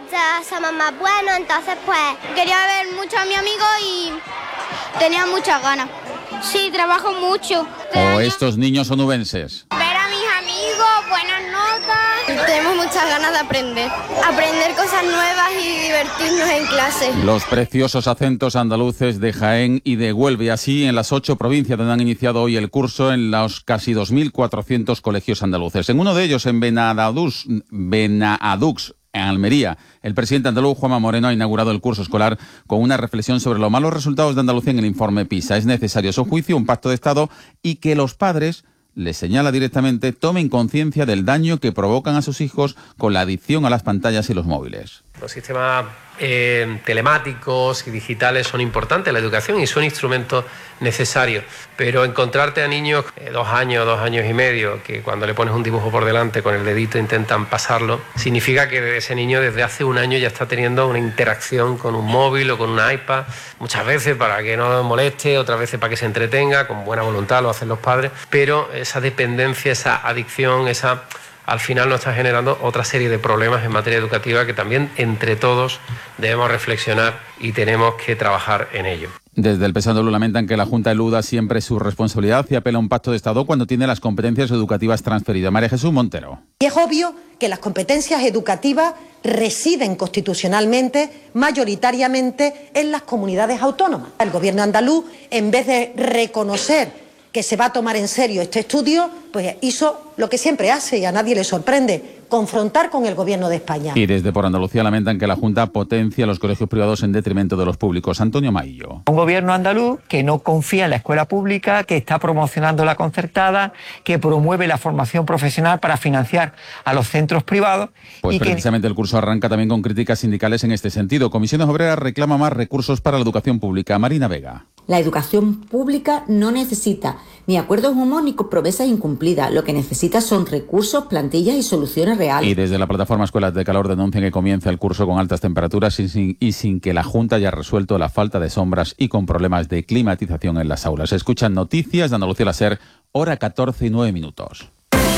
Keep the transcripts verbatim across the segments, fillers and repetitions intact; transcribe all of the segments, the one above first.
ya somos más buenos, entonces pues quería ver mucho a mi amigo y tenía muchas ganas. Sí, trabajo mucho. O estos niños onubenses. Ver a mis amigos, buenas notas. Tenemos muchas ganas de aprender. Aprender cosas nuevas y divertirnos en clase. Los preciosos acentos andaluces de Jaén y de Huelva, y así en las ocho provincias donde han iniciado hoy el curso en los casi dos mil cuatrocientos colegios andaluces. En uno de ellos, en Benadux, Benadux, en Almería, el presidente andaluz, Juanma Moreno, ha inaugurado el curso escolar con una reflexión sobre los malos resultados de Andalucía en el informe PISA. Es necesario, a su juicio, un pacto de Estado y que los padres, les señala directamente, tomen conciencia del daño que provocan a sus hijos con la adicción a las pantallas y los móviles. Los sistemas eh, telemáticos y digitales son importantes en la educación y son instrumentos necesarios, pero encontrarte a niños de dos años, dos años y medio, que cuando le pones un dibujo por delante con el dedito intentan pasarlo, significa que ese niño desde hace un año ya está teniendo una interacción con un móvil o con un iPad, muchas veces para que no moleste, otras veces para que se entretenga, con buena voluntad lo hacen los padres, pero esa dependencia, esa adicción, esa... al final nos está generando otra serie de problemas en materia educativa que también entre todos debemos reflexionar y tenemos que trabajar en ello. Desde el P S O E andaluz lamentan que la Junta eluda siempre su responsabilidad y apela a un pacto de Estado cuando tiene las competencias educativas transferidas. María Jesús Montero. Y es obvio que las competencias educativas residen constitucionalmente, mayoritariamente, en las comunidades autónomas. El Gobierno andaluz, en vez de reconocer que se va a tomar en serio este estudio, pues hizo lo que siempre hace y a nadie le sorprende, confrontar con el Gobierno de España. Y desde Por Andalucía lamentan que la Junta potencia los colegios privados en detrimento de los públicos. Antonio Maillo. Un Gobierno andaluz que no confía en la escuela pública, que está promocionando la concertada, que promueve la formación profesional para financiar a los centros privados. Pues y precisamente que... el curso arranca también con críticas sindicales en este sentido. Comisiones Obreras reclama más recursos para la educación pública. Marina Vega. La educación pública no necesita ni acuerdos homónicos ni promesas incumplidas. Lo que necesita son recursos, plantillas y soluciones reales. Y desde la plataforma Escuelas de Calor denuncian que comienza el curso con altas temperaturas y sin, y sin que la Junta haya resuelto la falta de sombras y con problemas de climatización en las aulas. Escuchan noticias de Andalucía la SER, hora catorce y nueve minutos.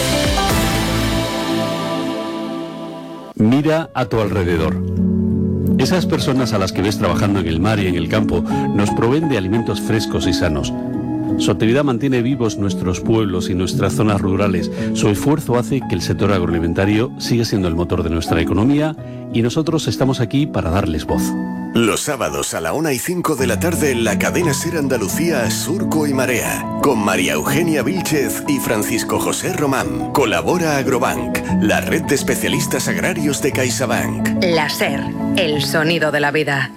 Mira a tu alrededor. Esas personas a las que ves trabajando en el mar y en el campo nos proveen de alimentos frescos y sanos. Su actividad mantiene vivos nuestros pueblos y nuestras zonas rurales. Su esfuerzo hace que el sector agroalimentario siga siendo el motor de nuestra economía y nosotros estamos aquí para darles voz. Los sábados a la una y cinco de la tarde en la cadena SER Andalucía, Surco y Marea, con María Eugenia Vílchez y Francisco José Román. Colabora Agrobank, la red de especialistas agrarios de CaixaBank. La SER, el sonido de la vida.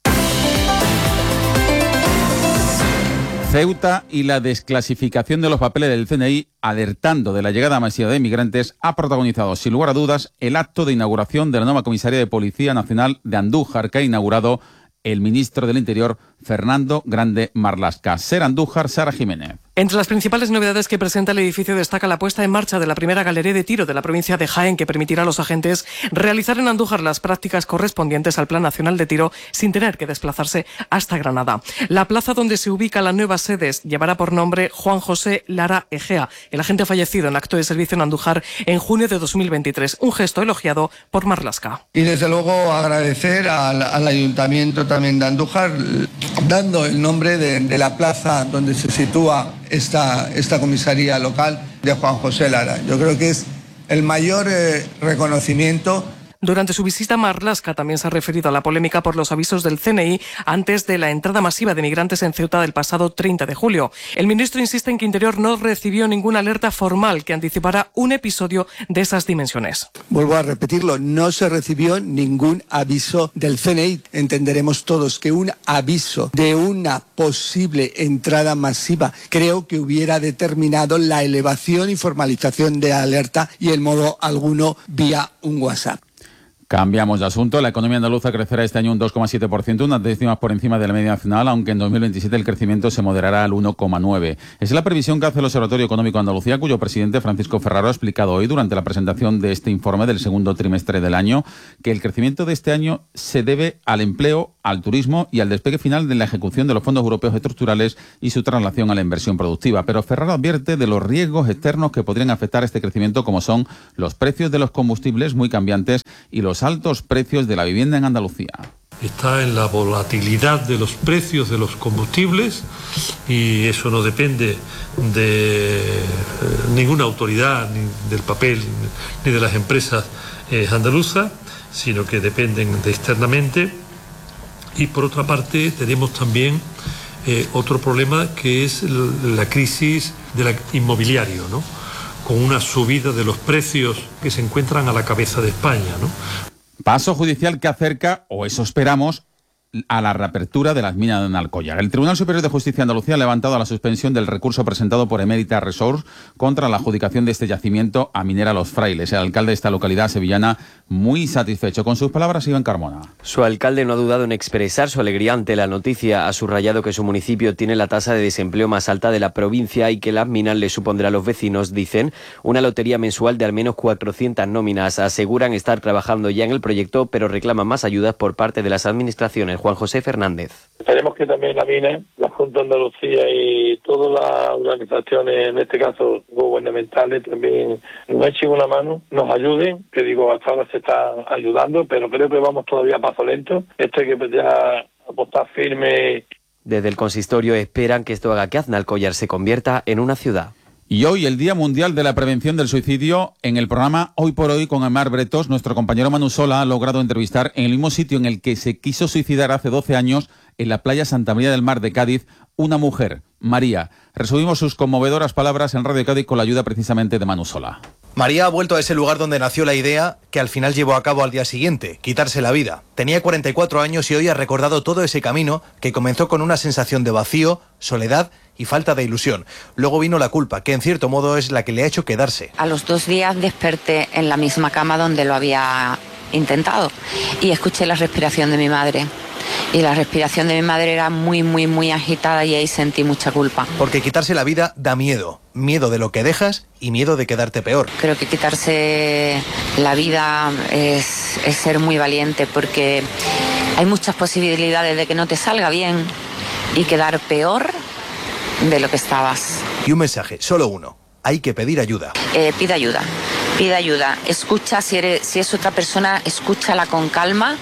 Ceuta y la desclasificación de los papeles del C N I, alertando de la llegada masiva de inmigrantes, ha protagonizado, sin lugar a dudas, el acto de inauguración de la nueva comisaría de Policía Nacional de Andújar, que ha inaugurado el ministro del Interior, Fernando Grande Marlaska. SER Andújar, Sara Jiménez. Entre las principales novedades que presenta el edificio destaca la puesta en marcha de la primera galería de tiro de la provincia de Jaén, que permitirá a los agentes realizar en Andújar las prácticas correspondientes al Plan Nacional de Tiro sin tener que desplazarse hasta Granada. La plaza donde se ubica la nueva sede llevará por nombre Juan José Lara Egea, el agente fallecido en acto de servicio en Andújar en junio de dos mil veintitrés. Un gesto elogiado por Marlaska. Y desde luego agradecer al, al Ayuntamiento también de Andújar, dando el nombre de, de la plaza donde se sitúa esta, esta comisaría local de Juan José Lara. Yo creo que es el mayor eh, reconocimiento. Durante su visita, Marlaska también se ha referido a la polémica por los avisos del C N I antes de la entrada masiva de migrantes en Ceuta del pasado treinta de julio. El ministro insiste en que Interior no recibió ninguna alerta formal que anticipara un episodio de esas dimensiones. Vuelvo a repetirlo, no se recibió ningún aviso del C N I. Entenderemos todos que un aviso de una posible entrada masiva creo que hubiera determinado la elevación y formalización de alerta y en modo alguno vía un WhatsApp. Cambiamos de asunto. La economía andaluza crecerá este año un dos coma siete por ciento, unas décimas por encima de la media nacional, aunque en dos mil veintisiete el crecimiento se moderará al uno coma nueve. Es la previsión que hace el Observatorio Económico Andalucía, cuyo presidente Francisco Ferraro ha explicado hoy durante la presentación de este informe del segundo trimestre del año, que el crecimiento de este año se debe al empleo al turismo y al despegue final de la ejecución de los fondos europeos estructurales y su traslación a la inversión productiva. Pero Ferraro advierte de los riesgos externos que podrían afectar este crecimiento, como son los precios de los combustibles muy cambiantes y los altos precios de la vivienda en Andalucía. Está en la volatilidad de los precios de los combustibles y eso no depende de eh, ninguna autoridad, ni del papel, ni de las empresas eh, andaluzas, sino que dependen de externamente. Y por otra parte tenemos también eh, otro problema, que es la crisis del inmobiliario, ¿no? Con una subida de los precios que se encuentran a la cabeza de España, ¿no? Paso judicial que acerca, o eso esperamos, a la reapertura de las minas de Alcoyar. El Tribunal Superior de Justicia de Andalucía ha levantado la suspensión del recurso presentado por Emérita Resource contra la adjudicación de este yacimiento a Minera Los Frailes. El alcalde de esta localidad sevillana muy satisfecho. Con sus palabras, Iván Carmona. Su alcalde no ha dudado en expresar su alegría ante la noticia. Ha subrayado que su municipio tiene la tasa de desempleo más alta de la provincia y que las minas le supondrá a los vecinos, dicen, una lotería mensual de al menos cuatrocientas nóminas. Aseguran estar trabajando ya en el proyecto, pero reclaman más ayudas por parte de las administraciones. Juan José Fernández. Esperemos que también la mina, la Junta de Andalucía y todas las organizaciones, en este caso gubernamentales, también nos echen una mano, nos ayuden, que digo, hasta ahora se está ayudando, pero creo que vamos todavía a paso lento. Esto hay que ya apostar firme. Desde el consistorio esperan que esto haga que Aznalcóllar se convierta en una ciudad. Y hoy, el Día Mundial de la Prevención del Suicidio, en el programa Hoy por Hoy con Aymar Bretos, nuestro compañero Manu Sola ha logrado entrevistar en el mismo sitio en el que se quiso suicidar hace doce años, en la playa Santa María del Mar de Cádiz, una mujer, María. Resumimos sus conmovedoras palabras en Radio Cádiz con la ayuda precisamente de Manu Sola. María ha vuelto a ese lugar donde nació la idea que al final llevó a cabo al día siguiente, quitarse la vida. Tenía cuarenta y cuatro años y hoy ha recordado todo ese camino que comenzó con una sensación de vacío, soledad y falta de ilusión. Luego vino la culpa, que en cierto modo es la que le ha hecho quedarse. A los dos días desperté en la misma cama donde lo había intentado y escuché la respiración de mi madre. Y la respiración de mi madre era muy, muy, muy agitada y ahí sentí mucha culpa. Porque quitarse la vida da miedo. Miedo de lo que dejas y miedo de quedarte peor. Creo que quitarse la vida es, es ser muy valiente, porque hay muchas posibilidades de que no te salga bien y quedar peor de lo que estabas. Y un mensaje, solo uno. Hay que pedir ayuda. Eh, pide ayuda. Pide ayuda, escucha, si, eres, si es otra persona, escúchala con calma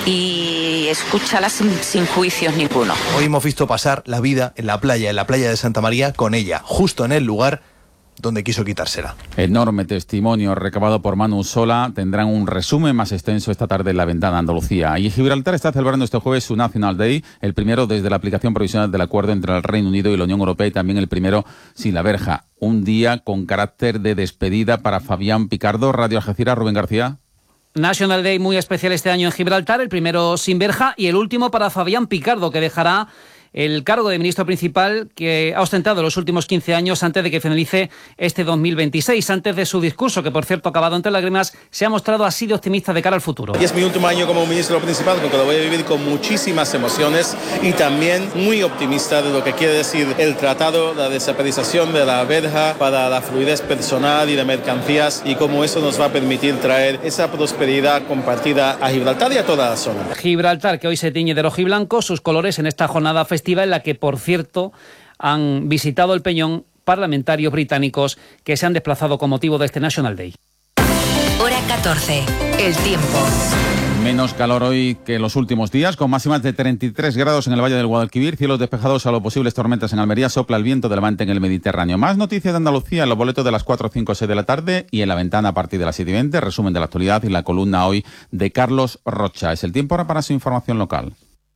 y escúchala sin, sin juicios ninguno. Hoy hemos visto pasar la vida en la playa, en la playa de Santa María, con ella, justo en el lugar donde quiso quitársela. Enorme testimonio recabado por Manu Sola. Tendrán un resumen más extenso esta tarde en La Ventana Andalucía. Y Gibraltar está celebrando este jueves su National Day, el primero desde la aplicación provisional del acuerdo entre el Reino Unido y la Unión Europea, y también el primero sin la verja. Un día con carácter de despedida para Fabián Picardo. Radio Algeciras, Rubén García. National Day muy especial este año en Gibraltar, el primero sin verja y el último para Fabián Picardo, que dejará el cargo de ministro principal que ha ostentado los últimos quince años antes de que finalice este dos mil veintiséis. Antes de su discurso, que por cierto ha acabado entre lágrimas, se ha mostrado así de optimista de cara al futuro. Y es mi último año como ministro principal, porque lo voy a vivir con muchísimas emociones y también muy optimista de lo que quiere decir el tratado, la desaparición de la verja para la fluidez personal y de mercancías, y cómo eso nos va a permitir traer esa prosperidad compartida a Gibraltar y a toda la zona. Gibraltar, que hoy se tiñe de rojiblanco, sus colores en esta jornada festiva, en la que, por cierto, han visitado el Peñón parlamentarios británicos que se han desplazado con motivo de este National Day. Hora catorce, el tiempo. Menos calor hoy que los últimos días, con máximas de treinta y tres grados en el Valle del Guadalquivir, cielos despejados a lo posibles tormentas en Almería, sopla el viento de levante en el Mediterráneo. Más noticias de Andalucía en los boletos de las cuatro, cinco, seis de la tarde y en La Ventana a partir de las siete y veinte, resumen de la actualidad y la columna hoy de Carlos Rocha. Es el tiempo ahora para su información local.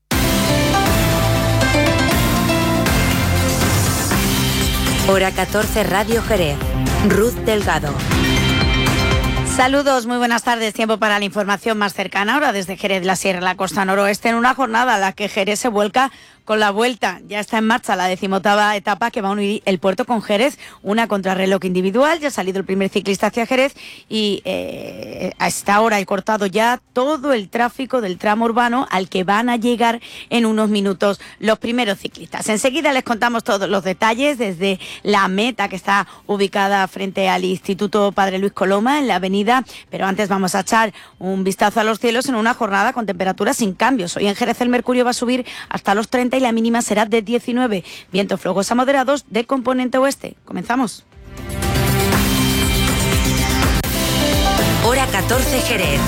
Hora catorce, Radio Jerez. Ruth Delgado. Saludos, muy buenas tardes. Tiempo para la información más cercana ahora desde Jerez, la Sierra, la costa noroeste, en una jornada en la que Jerez se vuelca con la Vuelta. Ya está en marcha la decimoctava etapa que va a unir el Puerto con Jerez, una contrarreloj individual. Ya ha salido el primer ciclista hacia Jerez y eh, a esta hora he cortado ya todo el tráfico del tramo urbano al que van a llegar en unos minutos los primeros ciclistas. Enseguida les contamos todos los detalles desde la meta que está ubicada frente al Instituto Padre Luis Coloma en la avenida, pero antes vamos a echar un vistazo a los cielos en una jornada con temperaturas sin cambios. Hoy en Jerez el mercurio va a subir hasta los treinta y la mínima será de diecinueve. Vientos flojos a moderados de componente oeste. Comenzamos. Hora catorce, Jerez.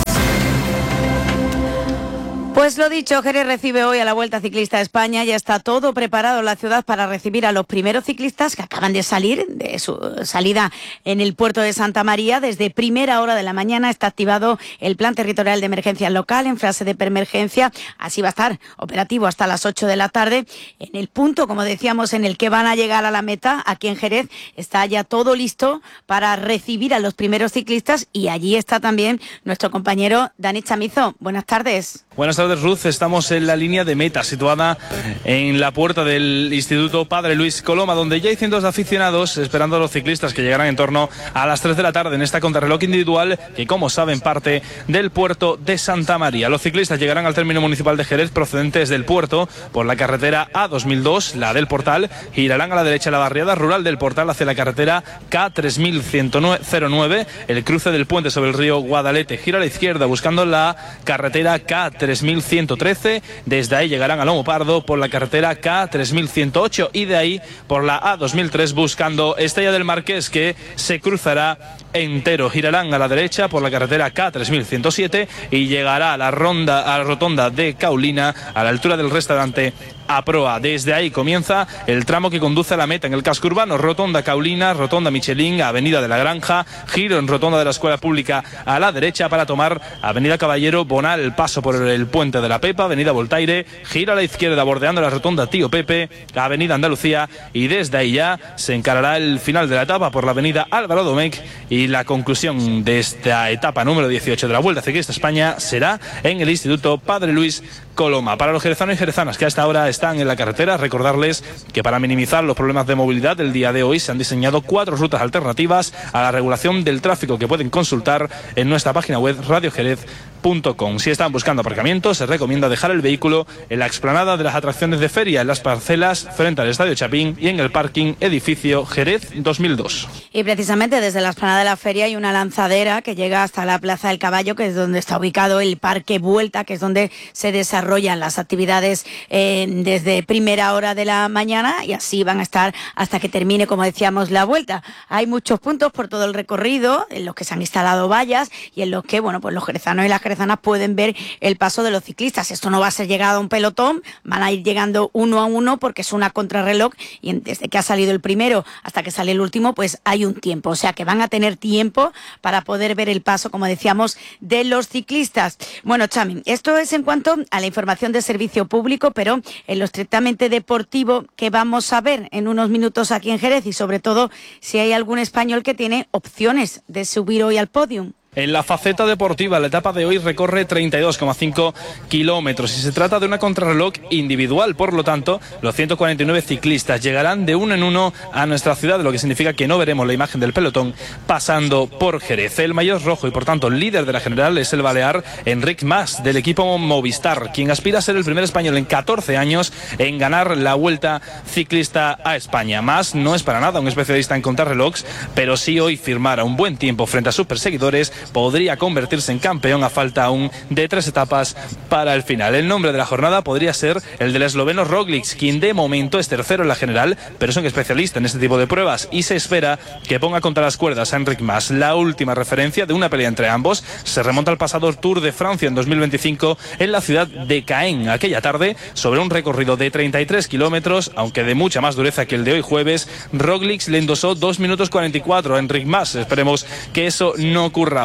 Pues lo dicho, Jerez recibe hoy a la Vuelta Ciclista a España. Ya está todo preparado en la ciudad para recibir a los primeros ciclistas que acaban de salir de su salida en el puerto de Santa María. Desde primera hora de la mañana está activado el Plan Territorial de Emergencia Local en fase de preemergencia. Así va a estar operativo hasta las ocho de la tarde. En el punto, como decíamos, en el que van a llegar a la meta, aquí en Jerez, está ya todo listo para recibir a los primeros ciclistas y allí está también nuestro compañero Dani Chamizo. Buenas tardes. Buenas tardes, Ruth. Estamos en la línea de meta, situada en la puerta del Instituto Padre Luis Coloma, donde ya hay cientos de aficionados esperando a los ciclistas que llegarán en torno a las tres de la tarde en esta contrarreloj individual que, como saben, parte del puerto de Santa María. Los ciclistas llegarán al término municipal de Jerez procedentes del puerto por la carretera A dos mil dos, la del Portal, girarán a la derecha la barriada rural del Portal hacia la carretera K tres mil ciento nueve, el cruce del puente sobre el río Guadalete. Gira a la izquierda buscando la carretera K tres mil ciento trece, desde ahí llegarán a Lomo Pardo por la carretera K tres mil ciento ocho y de ahí por la A dos mil tres buscando Estella del Marqués, que se cruzará entero. Girarán a la derecha por la carretera K tres mil ciento siete y llegará a la ronda, a la rotonda de Caulina a la altura del restaurante Aproa. Desde ahí comienza el tramo que conduce a la meta en el casco urbano: rotonda Caulina, rotonda Michelín, avenida de la Granja, giro en rotonda de la Escuela Pública a la derecha para tomar avenida Caballero Bonal, paso por el puente de la Pepa, avenida Voltaire, giro a la izquierda bordeando la rotonda Tío Pepe, avenida Andalucía y desde ahí ya se encarará el final de la etapa por la avenida Álvaro Domecq y la conclusión de esta etapa número dieciocho de la Vuelta Ciclista España será en el Instituto Padre Luis Coloma. Para los jerezanos y jerezanas que a esta hora están en la carretera, recordarles que para minimizar los problemas de movilidad del día de hoy se han diseñado cuatro rutas alternativas a la regulación del tráfico que pueden consultar en nuestra página web radio jerez punto com. Si están buscando aparcamiento, se recomienda dejar el vehículo en la explanada de las atracciones de feria, en las parcelas frente al Estadio Chapín y en el parking edificio Jerez dos mil dos. Y precisamente desde la explanada de la feria hay una lanzadera que llega hasta la Plaza del Caballo, que es donde está ubicado el Parque Vuelta, que es donde se desarrollan las actividades eh, desde primera hora de la mañana y así van a estar hasta que termine, como decíamos, la Vuelta. Hay muchos puntos por todo el recorrido en los que se han instalado vallas y en los que, bueno, pues los jerezanos y las jerezanas pueden ver el paso de los ciclistas. Esto no va a ser llegado a un pelotón, van a ir llegando uno a uno porque es una contrarreloj y desde que ha salido el primero hasta que sale el último, pues hay un tiempo. O sea que van a tener tiempo para poder ver el paso, como decíamos, de los ciclistas. Bueno, Chami, esto es en cuanto a la información de servicio público, pero en lo estrictamente deportivo que vamos a ver en unos minutos aquí en Jerez y sobre todo si hay algún español que tiene opciones de subir hoy al podium. En la faceta deportiva, la etapa de hoy recorre treinta y dos coma cinco kilómetros y se trata de una contrarreloj individual. Por lo tanto, los ciento cuarenta y nueve ciclistas llegarán de uno en uno a nuestra ciudad, lo que significa que no veremos la imagen del pelotón pasando por Jerez. El maillot rojo y, por tanto, líder de la general es el balear Enric Mas, del equipo Movistar, quien aspira a ser el primer español en catorce años en ganar la Vuelta Ciclista a España. Mas no es para nada un especialista en contrarrelojes, pero si hoy firmara un buen tiempo frente a sus perseguidores, podría convertirse en campeón a falta aún de tres etapas para el final. El nombre de la jornada podría ser el del esloveno Roglic, quien de momento es tercero en la general, pero es un especialista en este tipo de pruebas y se espera que ponga contra las cuerdas a Enric Mas. La última referencia de una pelea entre ambos se remonta al pasado Tour de Francia en dos mil veinticinco en la ciudad de Caen. Aquella tarde, sobre un recorrido de treinta y tres kilómetros, aunque de mucha más dureza que el de hoy jueves, Roglic le endosó dos minutos cuarenta y cuatro a Enric Mas. Esperemos que eso no ocurra hoy.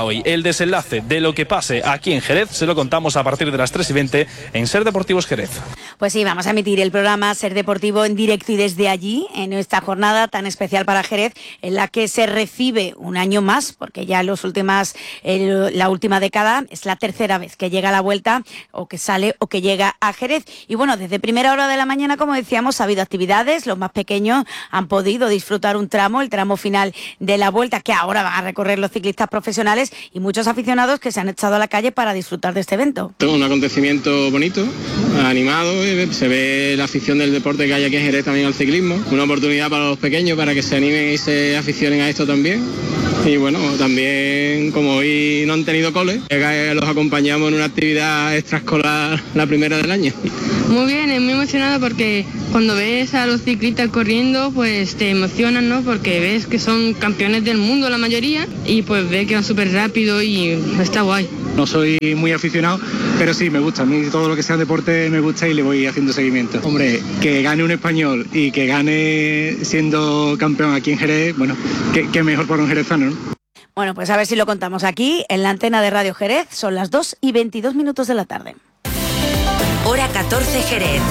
hoy. El desenlace de lo que pase aquí en Jerez se lo contamos a partir de las tres y veinte en Ser Deportivos Jerez. Pues sí, vamos a emitir el programa Ser Deportivo en directo y desde allí, en esta jornada tan especial para Jerez, en la que se recibe un año más, porque ya los últimas, el, la última década es la tercera vez que llega a la vuelta, o que sale o que llega a Jerez. Y bueno, desde primera hora de la mañana, como decíamos, ha habido actividades. Los más pequeños han podido disfrutar un tramo, el tramo final de la vuelta, que ahora van a recorrer los ciclistas profesionales, y muchos aficionados que se han echado a la calle para disfrutar de este evento. Es un acontecimiento bonito, animado, se ve la afición del deporte que hay aquí en Jerez también al ciclismo, una oportunidad para los pequeños para que se animen y se aficionen a esto también. Y bueno, también como hoy no han tenido cole, los acompañamos en una actividad extraescolar, la primera del año. Muy bien, es muy emocionado porque cuando ves a los ciclistas corriendo, pues te emocionan, ¿no? Porque ves que son campeones del mundo la mayoría y pues ves que van súper rápido y está guay. No soy muy aficionado, pero sí, me gusta. A mí todo lo que sea deporte me gusta y le voy haciendo seguimiento. Hombre, que gane un español y que gane siendo campeón aquí en Jerez, bueno, qué, qué mejor para un jerezano, ¿no? Bueno, pues a ver si lo contamos aquí, en la antena de Radio Jerez. Son las dos y veintidós minutos de la tarde. Hora catorce Jerez.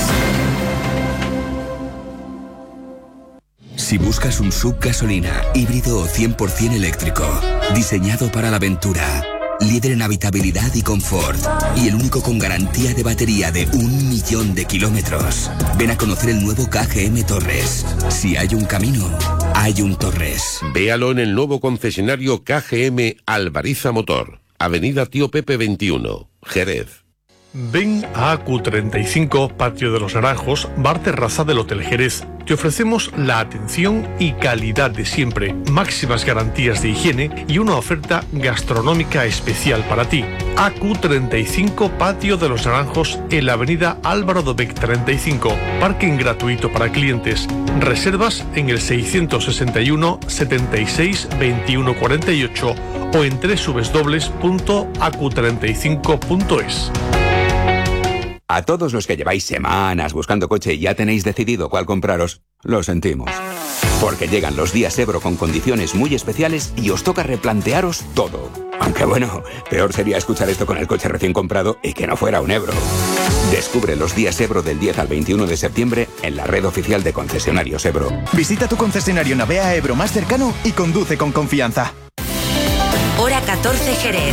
Si buscas un sub gasolina, híbrido o cien por ciento eléctrico, diseñado para la aventura, líder en habitabilidad y confort, y el único con garantía de batería de un millón de kilómetros, ven a conocer el nuevo K G M Torres. Si hay un camino, hay un Torres. Véalo en el nuevo concesionario K G M Alvariza Motor, Avenida Tío Pepe veintiuno, Jerez. Ven a A Q treinta y cinco, Patio de los Naranjos, bar terraza del Hotel Jerez. Te ofrecemos la atención y calidad de siempre, máximas garantías de higiene y una oferta gastronómica especial para ti. A Q treinta y cinco, Patio de los Naranjos, en la avenida Álvaro Dobech treinta y cinco. Parking gratuito para clientes. Reservas en el seiscientos sesenta y uno, setenta y seis, veintiuno cuarenta y ocho o en doble u doble u doble u punto a q treinta y cinco punto es. A todos los que lleváis semanas buscando coche y ya tenéis decidido cuál compraros, lo sentimos. Porque llegan los días Ebro con condiciones muy especiales y os toca replantearos todo. Aunque bueno, peor sería escuchar esto con el coche recién comprado y que no fuera un Ebro. Descubre los días Ebro del diez al veintiuno de septiembre en la red oficial de concesionarios Ebro. Visita tu concesionario Navea Ebro más cercano y conduce con confianza. Hora catorce Jerez.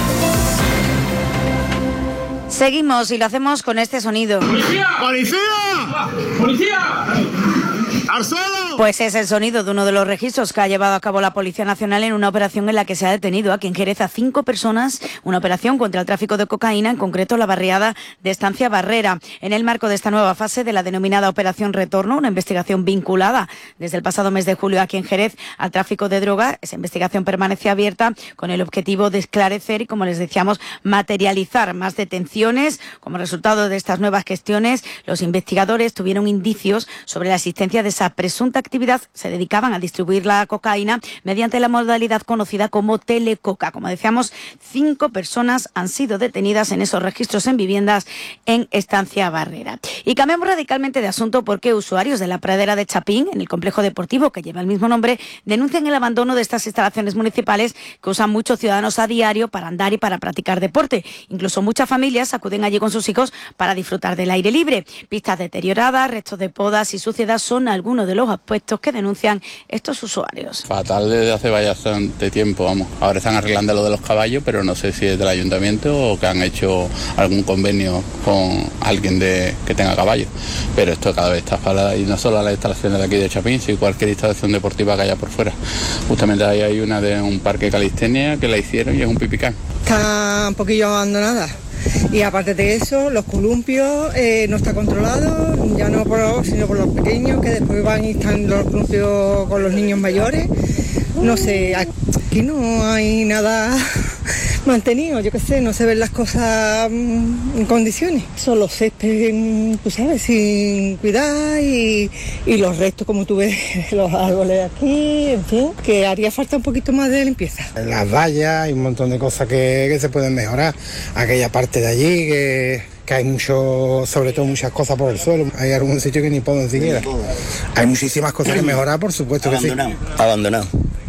Seguimos y lo hacemos con este sonido. ¡Policía! ¡Policía! ¡Policía! ¡Al suelo! Pues es el sonido de uno de los registros que ha llevado a cabo la Policía Nacional en una operación en la que se ha detenido aquí en Jerez a cinco personas, una operación contra el tráfico de cocaína, en concreto la barriada de Estancia Barrera. En el marco de esta nueva fase de la denominada Operación Retorno, una investigación vinculada desde el pasado mes de julio aquí en Jerez al tráfico de droga, esa investigación permanece abierta con el objetivo de esclarecer y, como les decíamos, materializar más detenciones. Como resultado de estas nuevas gestiones, los investigadores tuvieron indicios sobre la existencia de esa presunta actividad. Se dedicaban a distribuir la cocaína mediante la modalidad conocida como telecoca. Como decíamos, cinco personas han sido detenidas en esos registros en viviendas en Estancia Barrera. Y cambiamos radicalmente de asunto porque usuarios de la pradera de Chapín, en el complejo deportivo que lleva el mismo nombre, denuncian el abandono de estas instalaciones municipales que usan muchos ciudadanos a diario para andar y para practicar deporte. Incluso muchas familias acuden allí con sus hijos para disfrutar del aire libre. Pistas deterioradas, restos de podas y suciedad son algunos de los aspectos que denuncian estos usuarios. Fatal desde hace bastante tiempo, vamos. Ahora están arreglando lo de los caballos, pero no sé si es del ayuntamiento o que han hecho algún convenio con alguien de que tenga caballos. Pero esto cada vez está falada, y no solo las instalaciones de aquí de Chapín, sino cualquier instalación deportiva que haya por fuera. Justamente ahí hay una de un parque calistenia que la hicieron y es un pipicán. Está un poquillo abandonada. Y aparte de eso, los columpios eh, no está controlado, ya no por los, sino por los pequeños, que después van y están los columpios con los niños mayores. No sé, aquí no hay nada mantenido, yo qué sé, no se ven las cosas en condiciones. Son los céspedes, tú sabes, sin cuidar y, y los restos, como tú ves, los árboles de aquí, en fin, que haría falta un poquito más de limpieza. Las vallas, hay un montón de cosas que, que se pueden mejorar. Aquella parte de allí que... que hay mucho, sobre todo muchas cosas por el suelo, hay algún sitio que ni puedo siquiera. Hay muchísimas cosas que mejorar, por supuesto que sí. Abandonado.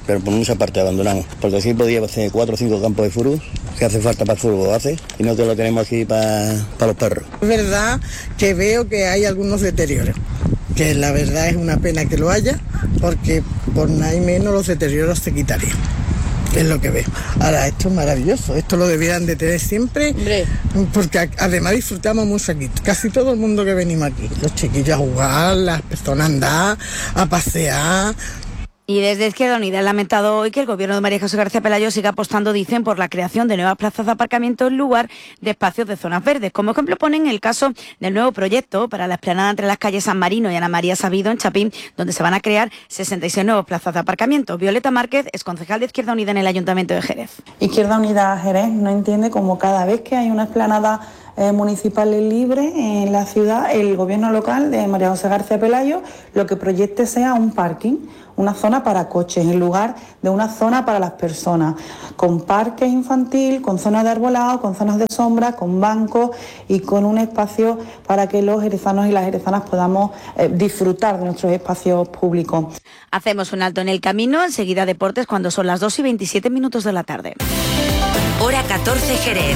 pero por mucha parte abandonamos. Porque aquí podíamos tener cuatro o cinco campos de fútbol, que hace falta para el fútbol, hace, y nosotros lo tenemos aquí para, para los perros. Es verdad que veo que hay algunos deterioros, que la verdad es una pena que lo haya, porque por nada y menos los deterioros se quitarían. Es lo que veo. Ahora, esto es maravilloso, esto lo debieran de tener siempre, Hombre. porque además disfrutamos mucho aquí, casi todo el mundo que venimos aquí, los chiquillos a jugar, las personas a andar, a pasear. Y desde Izquierda Unida han lamentado hoy que el gobierno de María José García Pelayo siga apostando, dicen, por la creación de nuevas plazas de aparcamiento en lugar de espacios de zonas verdes. Como ejemplo ponen el caso del nuevo proyecto para la explanada entre las calles San Marino y Ana María Sabido en Chapín, donde se van a crear sesenta y seis nuevas plazas de aparcamiento. Violeta Márquez es concejal de Izquierda Unida en el Ayuntamiento de Jerez. Izquierda Unida Jerez no entiende cómo cada vez que hay una explanada Eh, municipales libres en la ciudad, el gobierno local de María José García Pelayo lo que proyecte sea un parking, una zona para coches, en lugar de una zona para las personas, con parques infantil, con zonas de arbolado, con zonas de sombra, con bancos y con un espacio para que los jerezanos y las jerezanas podamos eh, disfrutar de nuestros espacios públicos. Hacemos un alto en el camino, enseguida deportes cuando son las dos y veintisiete minutos de la tarde. Hora catorce Jerez.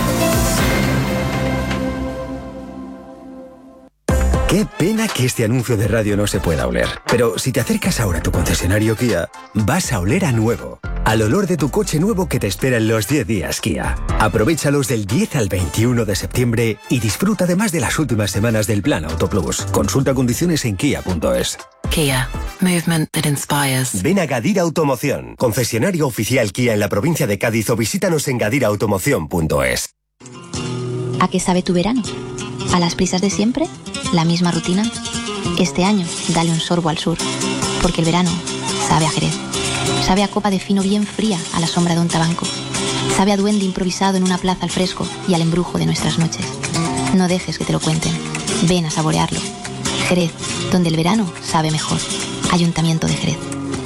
Qué pena que este anuncio de radio no se pueda oler. Pero si te acercas ahora a tu concesionario Kia, vas a oler a nuevo. Al olor de tu coche nuevo que te espera en los diez días Kia. Aprovéchalos del diez al veintiuno de septiembre y disfruta además de las últimas semanas del Plan Auto Plus. Consulta condiciones en kia punto es. Kia. Movement that inspires. Ven a Gadir Automoción, concesionario oficial Kia en la provincia de Cádiz, o visítanos en gadir automoción punto es. ¿A qué sabe tu verano? ¿A las prisas de siempre? ¿La misma rutina? Este año, dale un sorbo al sur, porque el verano sabe a Jerez. Sabe a copa de fino bien fría a la sombra de un tabanco. Sabe a duende improvisado en una plaza al fresco y al embrujo de nuestras noches. No dejes que te lo cuenten. Ven a saborearlo. Jerez, donde el verano sabe mejor. Ayuntamiento de Jerez.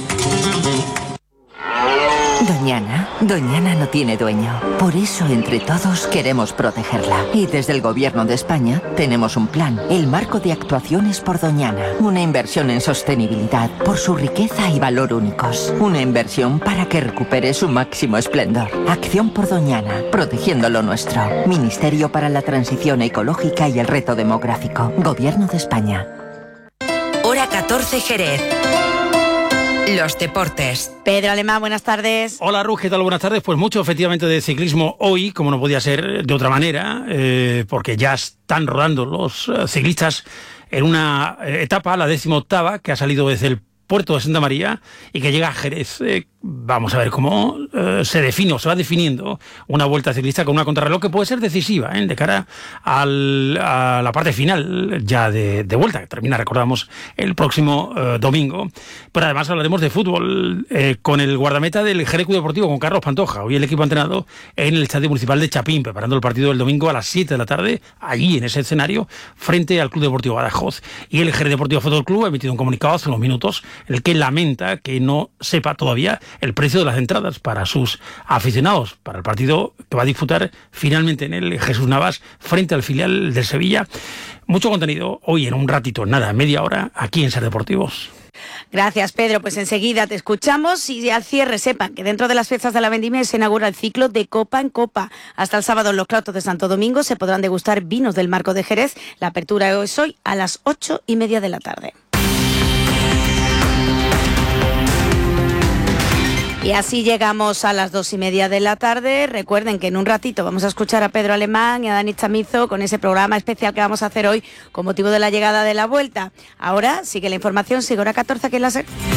Doñana, Doñana no tiene dueño. Por eso, entre todos, queremos protegerla. Y desde el Gobierno de España tenemos un plan, el Marco de Actuaciones por Doñana. Una inversión en sostenibilidad por su riqueza y valor únicos. Una inversión para que recupere su máximo esplendor. Acción por Doñana, protegiendo lo nuestro. Ministerio para la Transición Ecológica y el Reto Demográfico. Gobierno de España. Hora catorce Jerez. Los deportes. Pedro Alemán, buenas tardes. Hola, Ruth, ¿qué tal? Buenas tardes. Pues mucho, efectivamente, de ciclismo hoy, como no podía ser de otra manera, eh, porque ya están rodando los uh, ciclistas en una eh, etapa, la decimoctava, que ha salido desde el puerto de Santa María y que llega a Jerez. Eh, vamos a ver cómo eh, se define o se va definiendo una vuelta ciclista con una contrarreloj que puede ser decisiva ¿eh? de cara al, a la parte final ya de, de vuelta, que termina, recordamos, el próximo eh, domingo. Pero además hablaremos de fútbol eh, con el guardameta del Jerez Club Deportivo, con Carlos Pantoja. Hoy el equipo ha entrenado en el Estadio Municipal de Chapín, preparando el partido del domingo a las siete de la tarde, allí en ese escenario, frente al Club Deportivo Badajoz. Y el Jerez Deportivo Fútbol Club ha emitido un comunicado hace unos minutos en el que lamenta que no sepa todavía el precio de las entradas para sus aficionados para el partido que va a disputar finalmente en el Jesús Navas frente al filial del Sevilla. Mucho contenido hoy en un ratito, nada, media hora, aquí en Ser Deportivos. Gracias, Pedro. Pues enseguida te escuchamos y al cierre sepan que dentro de las fiestas de la Vendimia se inaugura el ciclo de Copa en Copa. Hasta el sábado en los claustros de Santo Domingo se podrán degustar vinos del Marco de Jerez. La apertura es hoy a las ocho y media de la tarde. Y así llegamos a las dos y media de la tarde. Recuerden que en un ratito vamos a escuchar a Pedro Alemán y a Dani Chamizo con ese programa especial que vamos a hacer hoy con motivo de la llegada de la vuelta. Ahora sigue la información, sigue hora catorce aquí en la SER.